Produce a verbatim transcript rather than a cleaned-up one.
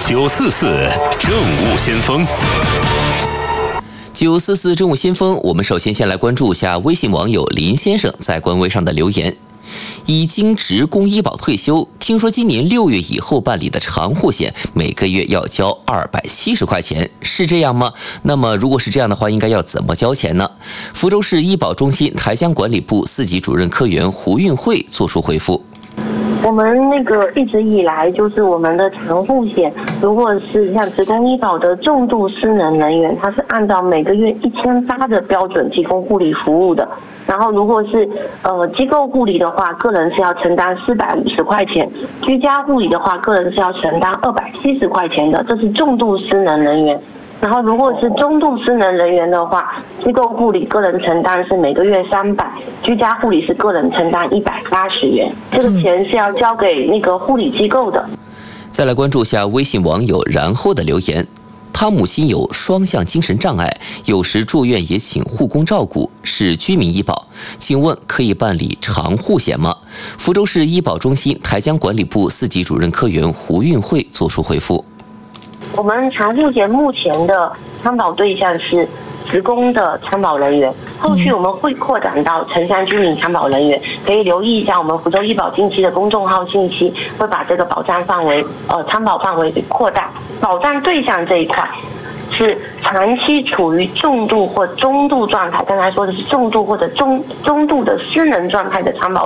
九四四政务先锋。 九四四政务先锋，我们首先先来关注一下微信网友林先生在官微上的留言。已经职工医保退休，听说今年六月以后办理的长护险每个月要交二百七十块钱，是这样吗？那么如果是这样的话，应该要怎么交钱呢？福州市医保中心台江管理部四级主任科员胡运慧作出回复。 我们那个一直以来就是我们的长护险，如果是像职工医保的重度失能人员，它是按照每个月一千八的标准提供护理服务的。然后如果是呃机构护理的话，个人是要承担四百五十块钱；居家护理的话，个人是要承担二百七十块钱的。这是重度失能人员。然后，如果是中度失能人员的话，机构护理个人承担是每个月三百，居家护理是个人承担一百八十元。这个钱是要交给那个护理机构的。 再来关注下微信网友然后的留言。他母亲有双向精神障碍，有时住院也请护工照顾，是居民医保，请问可以办理长护险吗？福州市医保中心台江管理部四级主任科员胡运慧作出回复。 我们长护险目前的参保对象是职工的参保人员，后续我们会扩展到城乡居民参保人员，可以留意一下我们福州医保近期的公众号信息，会把这个保障范围、呃参保范围给扩大。保障对象这一块是长期处于重度或中度状态，刚才说的是重度或者中中度的失能状态的参保